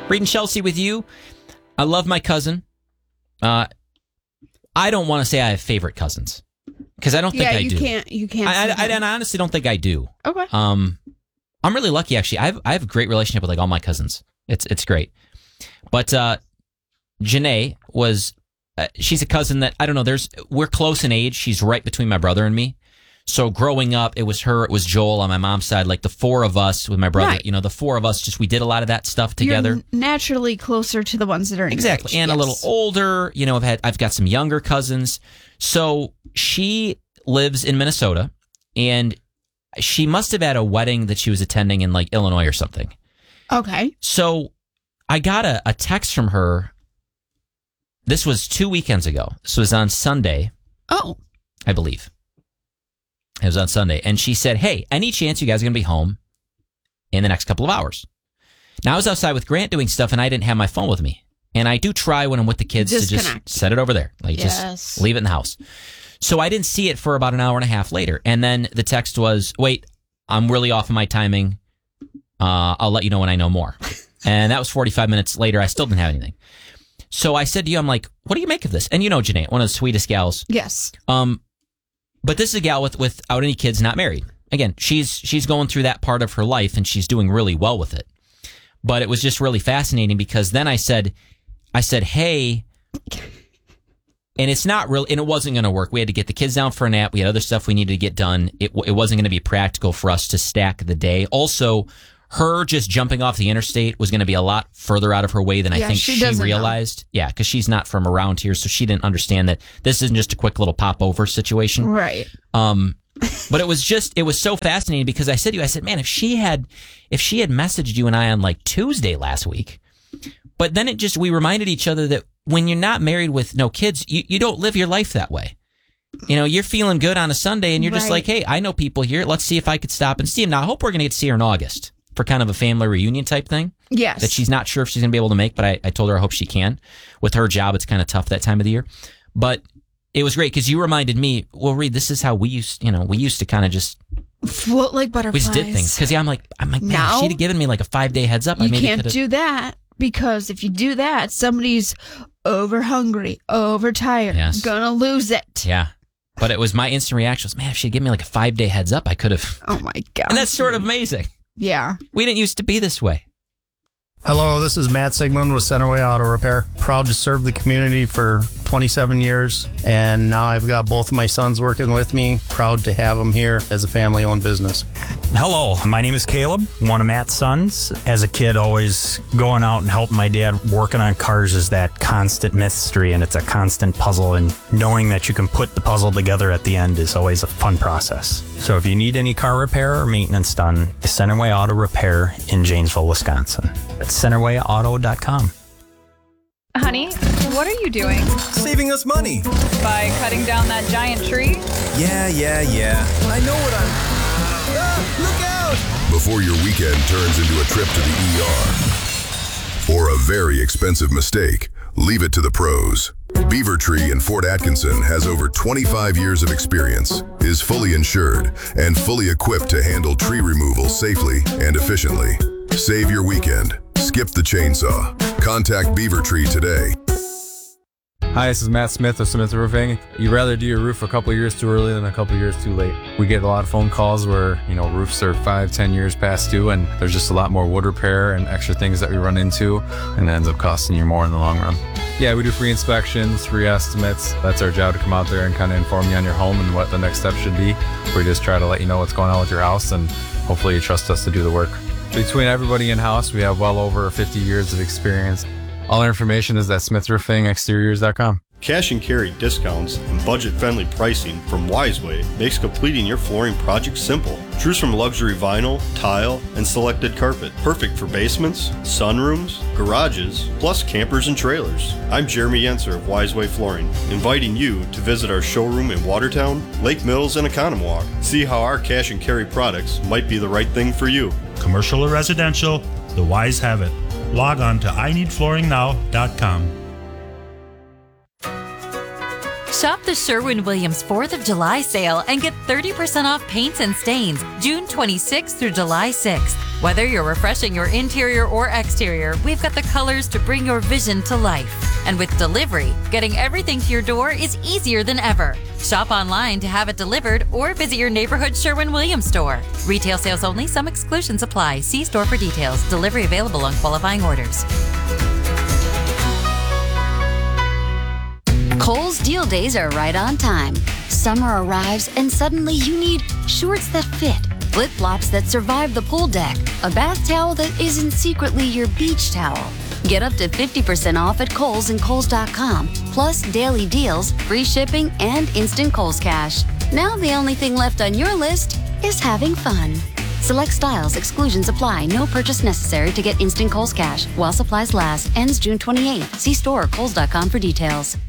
Reading Chelsea with you. I love my cousin. I don't want to say I have favorite cousins because I don't think I do. You can't. I honestly don't think I do. Okay. I'm really lucky actually. I have a great relationship with like all my cousins. It's great. But Janae was she's a cousin that I don't know. We're close in age. She's right between my brother and me. So growing up, it was her, it was Joel on my mom's side, like the four of us with my brother. Right. You know, the four of us we did a lot of that stuff together. You're naturally closer to the ones that are in exactly, your age. and a little older. You know, I've got some younger cousins. So she lives in Minnesota, and she must have had a wedding that she was attending in like Illinois or something. Okay. So I got a text from her. This was 2 weekends ago. This was on Sunday. Oh. I believe. It was on Sunday. And she said, hey, any chance you guys are going to be home in the next couple of hours? Now, I was outside with Grant doing stuff, and I didn't have my phone with me. And I do try when I'm with the kids to just set it over there. Like, just leave it in the house. So I didn't see it for about an hour and a half later. And then the text was, wait, I'm really off of my timing. I'll let you know when I know more. And that was 45 minutes later. I still didn't have anything. So I said to you, I'm like, what do you make of this? And you know Janae, one of the sweetest gals. Yes. But this is a gal without any kids, not married. Again, she's going through that part of her life, and she's doing really well with it. But it was just really fascinating because then I said, hey, and it's not real, and it wasn't going to work. We had to get the kids down for a nap. We had other stuff we needed to get done. It wasn't going to be practical for us to stack the day. Also, her just jumping off the interstate was going to be a lot further out of her way than I think she realized. Know. Yeah, because she's not from around here, so she didn't understand that this isn't just a quick little pop-over situation. Right. But it was so fascinating because I said to you, man, if she had messaged you and I on like Tuesday last week, but then we reminded each other that when you're not married with no kids, you don't live your life that way. You know, you're feeling good on a Sunday and you're just like, hey, I know people here. Let's see if I could stop and see them. Now, I hope we're going to get to see her in August for kind of a family reunion type thing. Yes. That she's not sure if she's going to be able to make, but I told her I hope she can. With her job, it's kind of tough that time of the year. But it was great because you reminded me, well, Reed, this is how we used to kind of just float like butterflies. We just did things. Because I'm like, man, if she'd have given me like a 5-day heads up, I maybe can't do that because if you do that, somebody's over hungry, overtired, gonna lose it. Yeah. But it was my instant reaction was, man, if she'd given me like a 5-day heads up, I could have. Oh my God. And that's sort of amazing. Yeah. We didn't used to be this way. Hello, this is Matt Sigmund with Centerway Auto Repair. Proud to serve the community for 27 years, and now I've got both of my sons working with me. Proud to have them here as a family-owned business. Hello, my name is Caleb, one of Matt's sons. As a kid, always going out and helping my dad working on cars is that constant mystery, and it's a constant puzzle, and knowing that you can put the puzzle together at the end is always a fun process. So if you need any car repair or maintenance done, Centerway Auto Repair in Janesville, Wisconsin. That's CenterwayAuto.com. Honey, what are you doing? Saving us money. By cutting down that giant tree? Yeah. I know what I'm... look out! Before your weekend turns into a trip to the ER or a very expensive mistake, leave it to the pros. Beaver Tree in Fort Atkinson has over 25 years of experience, is fully insured, and fully equipped to handle tree removal safely and efficiently. Save your weekend. Skip the chainsaw. Contact Beaver Tree today. Hi, this is Matt Smith of Smith Roofing. You'd rather do your roof a couple years too early than a couple years too late. We get a lot of phone calls where, roofs are 5-10 years past due, and there's just a lot more wood repair and extra things that we run into, and it ends up costing you more in the long run. Yeah, we do free inspections, free estimates. That's our job, to come out there and kind of inform you on your home and what the next step should be. We just try to let you know what's going on with your house, and hopefully you trust us to do the work. Between everybody in-house, we have well over 50 years of experience. All our information is at SmithRoofingExteriors.com. Cash and carry discounts and budget-friendly pricing from Wiseway makes completing your flooring project simple. Choose from luxury vinyl, tile, and selected carpet. Perfect for basements, sunrooms, garages, plus campers and trailers. I'm Jeremy Yenser of Wiseway Flooring, inviting you to visit our showroom in Watertown, Lake Mills, and Economowoc. See how our cash and carry products might be the right thing for you. Commercial or residential, the Wise have it. Log on to INeedFlooringNow.com. Shop the Sherwin-Williams 4th of July sale and get 30% off paints and stains June 26th through July 6th. Whether you're refreshing your interior or exterior, we've got the colors to bring your vision to life. And with delivery, getting everything to your door is easier than ever. Shop online to have it delivered or visit your neighborhood Sherwin-Williams store. Retail sales only. Some exclusions apply. See store for details. Delivery available on qualifying orders. Kohl's Deal Days are right on time. Summer arrives and suddenly you need shorts that fit, flip-flops that survive the pool deck, a bath towel that isn't secretly your beach towel. Get up to 50% off at Kohl's and Kohls.com, plus daily deals, free shipping, and instant Kohl's Cash. Now the only thing left on your list is having fun. Select styles, exclusions apply. No purchase necessary to get instant Kohl's Cash. While supplies last. Ends June 28th. See store or Kohls.com for details.